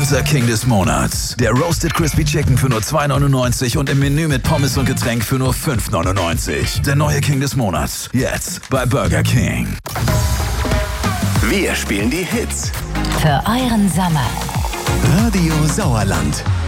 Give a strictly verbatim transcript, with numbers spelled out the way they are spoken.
Unser King des Monats. Der Roasted Crispy Chicken für nur zwei neunundneunzig und im Menü mit Pommes und Getränk für nur fünf neunundneunzig. Der neue King des Monats. Jetzt bei Burger King. Wir spielen die Hits für euren Sommer. Radio Sauerland.